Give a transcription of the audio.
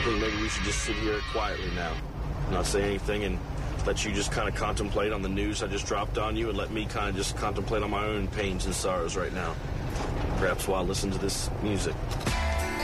I think maybe we should just sit here quietly now, not say anything, and let you just kind of contemplate on the news I just dropped on you, and let me kind of just contemplate on my own pains and sorrows right now. Perhaps while I listen to this music.